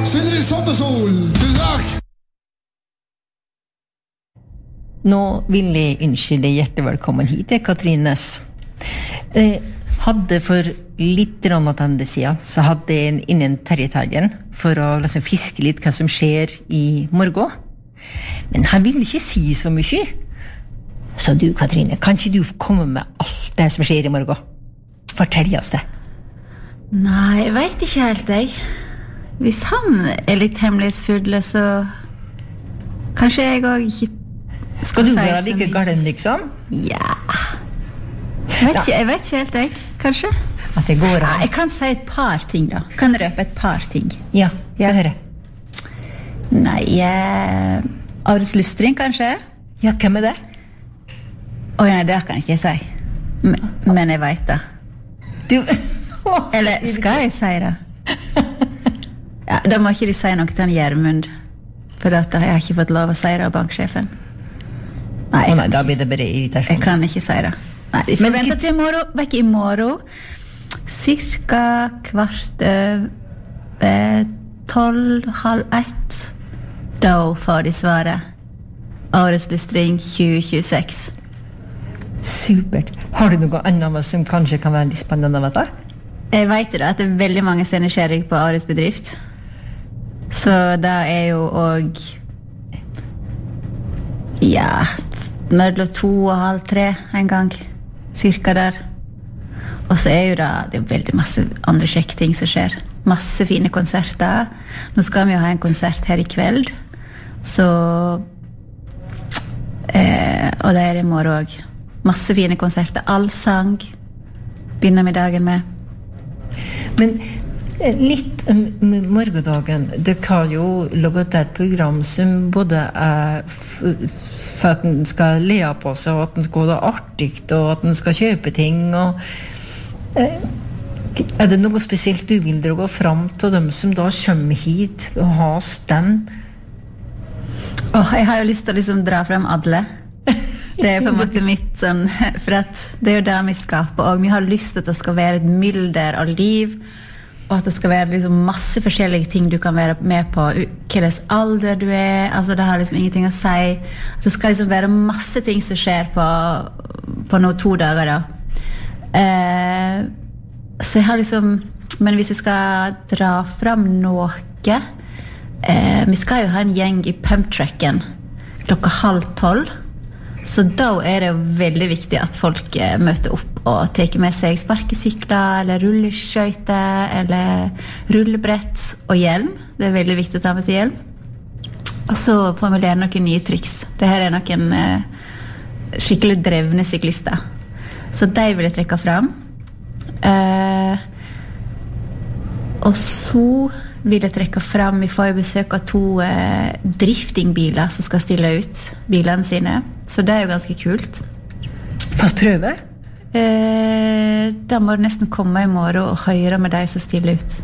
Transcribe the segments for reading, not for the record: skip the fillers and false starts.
Sindre Sommersol, tusen takk! Nå vil jeg ønske deg hjertelig velkommen hit til Katrines. Hadde for litt tilbake siden, så hadde jeg innen Terjetaggen for å liksom fiske litt hva som skjer i morgen. Men han ville ikke si så mye. Så du, Katrine, kan ikke du komme med alt det som skjer i morgen? Fortell oss det. Nei, jeg vet ikke helt, jeg. Hvis han litt hemmelighetsfull, så kanskje jeg også ikke skal du være like galen, liksom? Ja. Jeg vet ikke helt, jeg. Kanskje? At det går an. Jeg kan si et par ting, da. Kan røpe et par ting. Ja, få høre. Nei, Ares Lystring, kanskje? Ja, hvem det? Nei, det kan jeg ikke si. Men jeg vet det. Du... Eller skal jeg si det? Ja, da må ikke de si noe til han Gjermund. For jeg har ikke fått lov å si det av banksjefen. Nei, da blir det bare irritasjon. Jeg kan ikke si det. Nei, vi får vente til i morgen. Vekk i morgen. Cirka 12:30. Da får de svaret. Årets lystring 2026. Supert. Har du noe annet som kanskje kan være litt spennende, vet du? Jeg vet jo da at det veldig mange som nysgjerrig på årets bedrift. Så da jo også mellom 2:30 en gang, cirka der. Og så jo da, det veldig masse andre kjekke ting som skjer. Masse fine konserter. Nå skal vi jo ha en konsert her i kveld. Så og det i morgen også. Masse fine konserter. Allsang begynner vi dagen med. Men litt om morgendagen. Det kan jo laget et program som både for at den skal le på seg, og at den skal ha det artig, og at den skal kjøpe ting. Og, det noe spesielt du vil dra fram til dem som da kommer hit og har stand? Jeg har jo lyst til å liksom dra frem alle. Det på en måte mitt sånn, for at det jo det vi skaper, og vi har lyst til at det skal være et mylder av liv, og at det skal være liksom masse forskjellige ting du kan være med på, hvilken alder du altså det har liksom ingenting å si. Det skal liksom være masse ting som skjer på noen 2 dager da. Så jeg har liksom, men hvis jeg skal dra frem noe, vi skal jo ha en gjeng i pumptracken 11:30. Så da det jo veldig viktig at folk møter opp og tar med seg sparkesykler, eller rulleskøyter, eller rullebrett og hjelm. Det veldig viktig å ta med seg hjelm. Og så får vi lære noen nye triks. Dette noen skikkelig drevne syklister. Så de vil jeg trekke frem. Og så vil jeg trekke frem, vi får jo besøk av 2 driftingbiler som skal stille ut bilene sine. Så det jo ganske kult. Fast prøve? Da må du nesten komme i morgen og høre med de som stiller ut.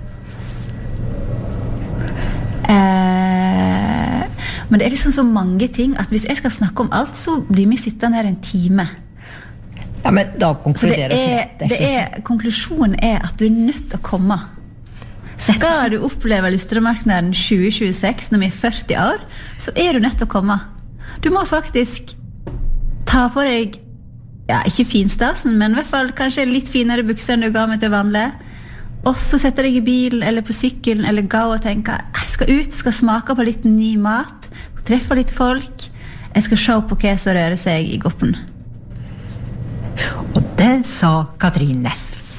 Men det liksom så mange ting at hvis jeg skal snakke om alt, så blir vi sittende her en time. Ja, men da konkluderes konklusjonen at du nødt til å komme. Skal du oppleve Lystremarknaden 2026 når vi 40 år, så du nødt til å komme. Du må faktisk ta på deg, ikke finstasen, men i hvert fall kanskje litt finere bukser enn du ga meg til vanlig. Og så setter deg i bilen eller på sykkelen eller gå og tenke, jeg skal ut, skal smake på litt ny mat, treffe litt folk, jeg skal se på hva som rører seg i goppen. Og det sa Katrin Næss.